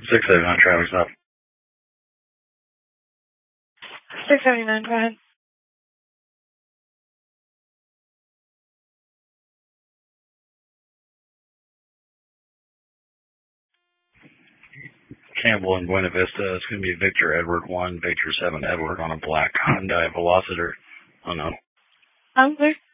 679 traffic stop. 679, go ahead. Campbell and Buena Vista. It's going to be Victor Edward 1, Victor 7 Edward on a black Hyundai Velociter. Oh no. Clear.